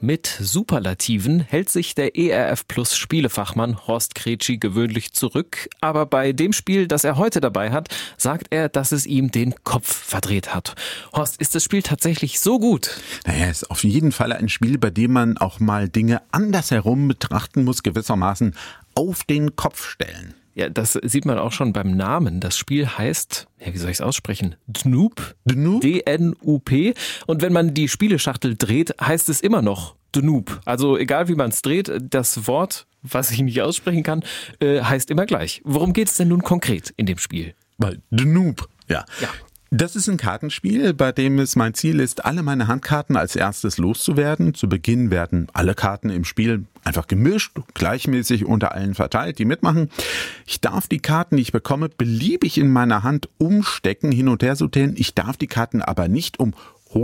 Mit Superlativen hält sich der ERF Plus Spielefachmann Horst Kretschi gewöhnlich zurück, aber bei dem Spiel, das er heute dabei hat, sagt er, dass es ihm den Kopf verdreht hat. Horst, ist das Spiel tatsächlich so gut? Naja, es ist auf jeden Fall ein Spiel, bei dem man auch mal Dinge andersherum betrachten muss, gewissermaßen auf den Kopf stellen. Ja, das sieht man auch schon beim Namen. Das Spiel heißt, wie soll ich es aussprechen? Dnup? D-N-U-P. Und wenn man die Spieleschachtel dreht, heißt es immer noch Dnup. Also egal wie man es dreht, das Wort, was ich nicht aussprechen kann, heißt immer gleich. Worum geht es denn nun konkret in dem Spiel? Weil Dnup, ja. Das ist ein Kartenspiel, bei dem es mein Ziel ist, alle meine Handkarten als erstes loszuwerden. Zu Beginn werden alle Karten im Spiel einfach gemischt, gleichmäßig unter allen verteilt, die mitmachen. Ich darf die Karten, die ich bekomme, beliebig in meiner Hand umstecken, hin und her sortieren. Ich darf die Karten aber nicht um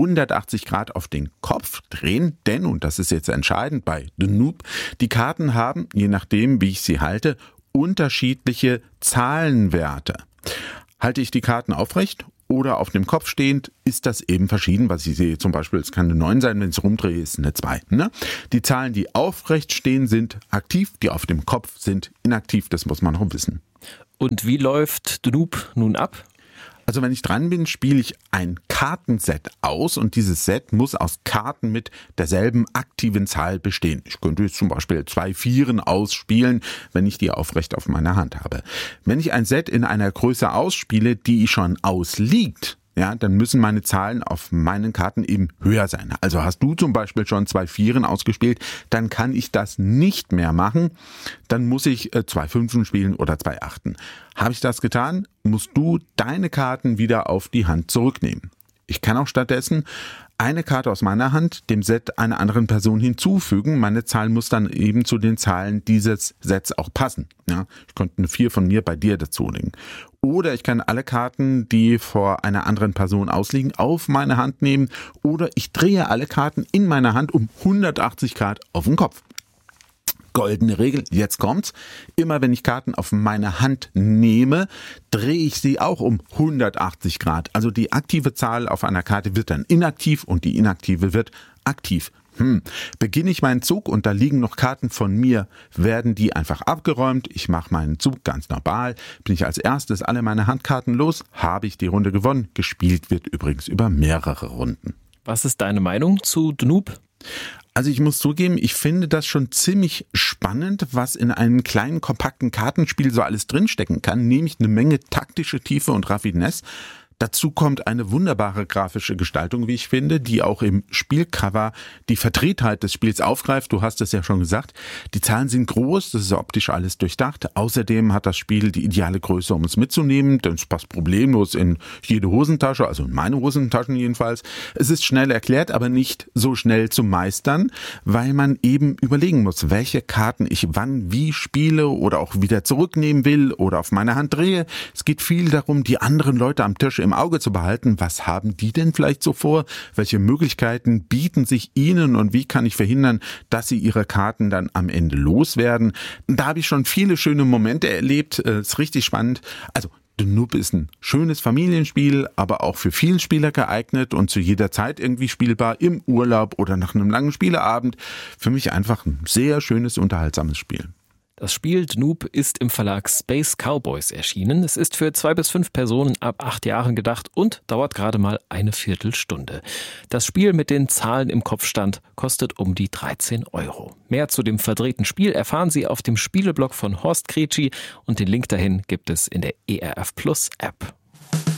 180 Grad auf den Kopf drehen, denn, und das ist jetzt entscheidend bei Dnup, die Karten haben, je nachdem, wie ich sie halte, unterschiedliche Zahlenwerte. Halte ich die Karten aufrecht oder auf dem Kopf stehend, ist das eben verschieden. Was ich sehe, zum Beispiel, es kann eine 9 sein, wenn ich es rumdrehe, ist eine 2. Ne? Die Zahlen, die aufrecht stehen, sind aktiv, die auf dem Kopf sind inaktiv. Das muss man noch wissen. Und wie läuft Dnup nun ab? Also wenn ich dran bin, spiele ich ein Kartenset aus und dieses Set muss aus Karten mit derselben aktiven Zahl bestehen. Ich könnte jetzt zum Beispiel 2 Vieren ausspielen, wenn ich die aufrecht auf meiner Hand habe. Wenn ich ein Set in einer Größe ausspiele, die schon ausliegt, ja, dann müssen meine Zahlen auf meinen Karten eben höher sein. Also hast du zum Beispiel schon 2 Vieren ausgespielt, dann kann ich das nicht mehr machen. Dann muss ich 2 Fünfen spielen oder 2 Achten. Habe ich das getan, musst du deine Karten wieder auf die Hand zurücknehmen. Ich kann auch stattdessen eine Karte aus meiner Hand dem Set einer anderen Person hinzufügen. Meine Zahl muss dann eben zu den Zahlen dieses Sets auch passen. Ja, ich könnte eine 4 von mir bei dir dazulegen. Oder ich kann alle Karten, die vor einer anderen Person ausliegen, auf meine Hand nehmen. Oder ich drehe alle Karten in meiner Hand um 180 Grad auf den Kopf. Goldene Regel, jetzt kommt's. Immer wenn ich Karten auf meine Hand nehme, drehe ich sie auch um 180 Grad. Also die aktive Zahl auf einer Karte wird dann inaktiv und die inaktive wird aktiv. Beginne ich meinen Zug und da liegen noch Karten von mir, werden die einfach abgeräumt. Ich mache meinen Zug ganz normal. Bin ich als erstes alle meine Handkarten los, habe ich die Runde gewonnen. Gespielt wird übrigens über mehrere Runden. Was ist deine Meinung zu Dnup? Also ich muss zugeben, ich finde das schon ziemlich spannend, was in einem kleinen, kompakten Kartenspiel so alles drinstecken kann, nämlich eine Menge taktische Tiefe und Raffinesse. Dazu kommt eine wunderbare grafische Gestaltung, wie ich finde, die auch im Spielcover die Verdrehtheit des Spiels aufgreift. Du hast es ja schon gesagt. Die Zahlen sind groß, das ist optisch alles durchdacht. Außerdem hat das Spiel die ideale Größe, um es mitzunehmen, denn es passt problemlos in jede Hosentasche, also in meine Hosentaschen jedenfalls. Es ist schnell erklärt, aber nicht so schnell zu meistern, weil man eben überlegen muss, welche Karten ich wann wie spiele oder auch wieder zurücknehmen will oder auf meine Hand drehe. Es geht viel darum, die anderen Leute am Tisch im Auge zu behalten. Was haben die denn vielleicht so vor? Welche Möglichkeiten bieten sich ihnen und wie kann ich verhindern, dass sie ihre Karten dann am Ende loswerden? Da habe ich schon viele schöne Momente erlebt. Ist richtig spannend. Also Dnup ist ein schönes Familienspiel, aber auch für Vielspieler geeignet und zu jeder Zeit irgendwie spielbar, im Urlaub oder nach einem langen Spieleabend. Für mich einfach ein sehr schönes, unterhaltsames Spiel. Das Spiel Dnup ist im Verlag Space Cowboys erschienen. Es ist für 2 bis 5 Personen ab 8 Jahren gedacht und dauert gerade mal eine Viertelstunde. Das Spiel mit den Zahlen im Kopfstand kostet um die 13 €. Mehr zu dem verdrehten Spiel erfahren Sie auf dem Spieleblog von Horst Kretschi und den Link dahin gibt es in der ERF Plus App.